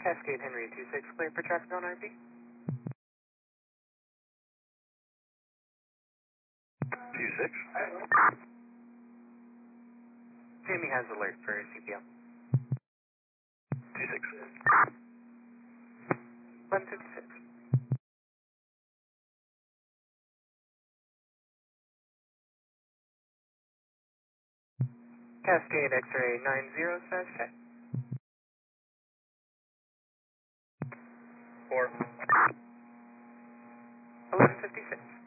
Cascade Henry 26, clear for traffic on RP. 26. Jamie has alert for CPL. 26. 156. Cascade X-ray 90/10. 4. 1156.